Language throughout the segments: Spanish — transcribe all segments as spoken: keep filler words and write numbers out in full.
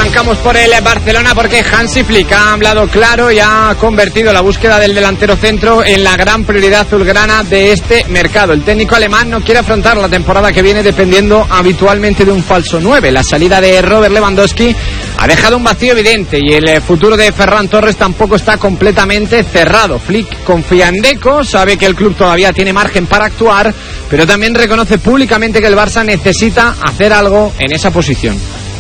Arrancamos por el Barcelona porque Hansi Flick ha hablado claro y ha convertido la búsqueda del delantero centro en la gran prioridad azulgrana de este mercado. El técnico alemán no quiere afrontar la temporada que viene dependiendo habitualmente de un falso nueve. La salida de Robert Lewandowski ha dejado un vacío evidente y el futuro de Ferran Torres tampoco está completamente cerrado. Flick confía en Deco, sabe que el club todavía tiene margen para actuar, pero también reconoce públicamente que el Barça necesita hacer algo en esa posición.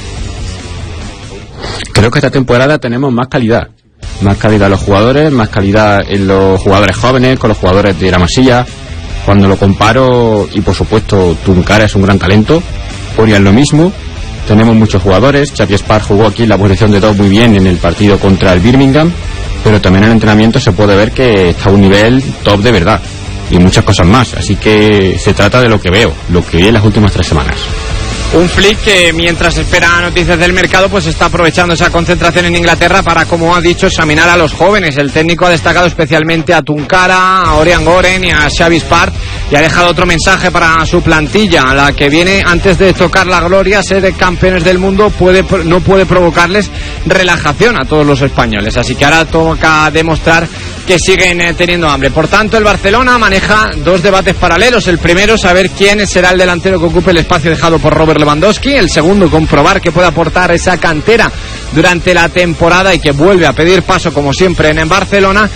Creo que esta temporada tenemos más calidad. Más calidad en los jugadores, más calidad en los jugadores jóvenes, con los jugadores de la Masía. Cuando lo comparo, y por supuesto Tunkara es un gran talento, Oriol lo mismo. Tenemos muchos jugadores. Xavi Espar jugó aquí en la posición de dos muy bien en el partido contra el Birmingham, pero también en el entrenamiento se puede ver que está a un nivel top de verdad. Y muchas cosas más. Así que se trata de lo que veo, lo que vi en las últimas tres semanas. Un Flick que mientras espera noticias del mercado pues está aprovechando esa concentración en Inglaterra para, como ha dicho, examinar a los jóvenes. El técnico ha destacado especialmente a Tunkara, a Oriol Goren y a Xavi Espar y ha dejado otro mensaje para su plantilla, a la que viene antes de tocar la gloria. Ser campeones del mundo puede, no puede provocarles relajación a todos los españoles, así que ahora toca demostrar que siguen eh, teniendo hambre. Por tanto, el Barcelona maneja dos debates paralelos. El primero, saber quién será el delantero que ocupe el espacio dejado por Robert Lewandowski. El segundo, comprobar que puede aportar esa cantera durante la temporada y que vuelve a pedir paso, como siempre, en Barcelona.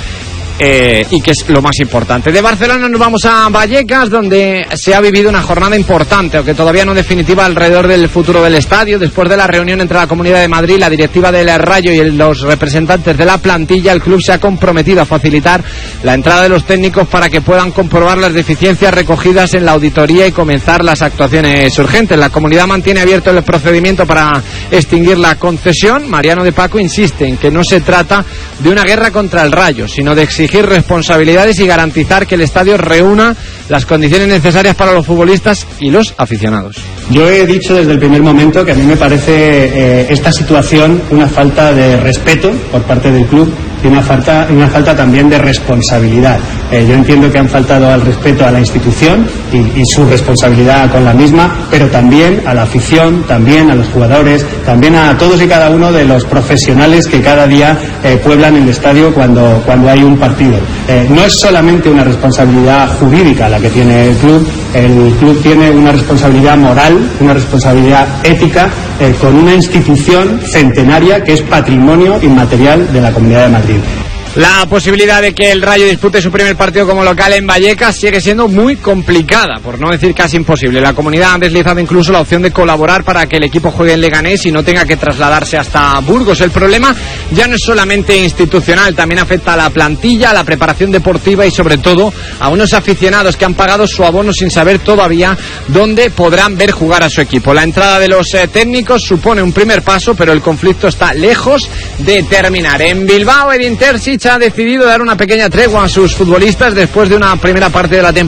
Eh, y que es lo más importante. De Barcelona nos vamos a Vallecas, donde se ha vivido una jornada importante, aunque todavía no definitiva, alrededor del futuro del estadio. Después de la reunión entre la Comunidad de Madrid, la directiva del Rayo y los representantes de la plantilla, el club se ha comprometido a facilitar la entrada de los técnicos para que puedan comprobar las deficiencias recogidas en la auditoría y comenzar las actuaciones urgentes. La Comunidad mantiene abierto el procedimiento para extinguir la concesión. Mariano de Paco insiste en que no se trata de una guerra contra el Rayo, sino de exigir responsabilidades y garantizar que el estadio reúna las condiciones necesarias para los futbolistas y los aficionados. Yo he dicho desde el primer momento que a mí me parece eh, esta situación una falta de respeto por parte del club y una falta, una falta también de responsabilidad. Eh, yo entiendo que han faltado al respeto a la institución y, y su responsabilidad con la misma, pero también a la afición, también a los jugadores, también a todos y cada uno de los profesionales que cada día eh, pueblan el estadio cuando, cuando hay un partido. Eh, no es solamente una responsabilidad jurídica la que tiene el club, el club tiene una responsabilidad moral, una responsabilidad ética eh, con una institución centenaria que es patrimonio inmaterial de la Comunidad de Madrid. La posibilidad de que el Rayo dispute su primer partido como local en Vallecas sigue siendo muy complicada, por no decir casi imposible. La Comunidad ha deslizado incluso la opción de colaborar para que el equipo juegue en Leganés y no tenga que trasladarse hasta Burgos. El problema ya no es solamente institucional, también afecta a la plantilla, a la preparación deportiva y sobre todo a unos aficionados que han pagado su abono sin saber todavía dónde podrán ver jugar a su equipo. La entrada de los eh, técnicos supone un primer paso, pero el conflicto está lejos de terminar. En Bilbao, Edin Terzic ha decidido dar una pequeña tregua a sus futbolistas después de una primera parte de la temporada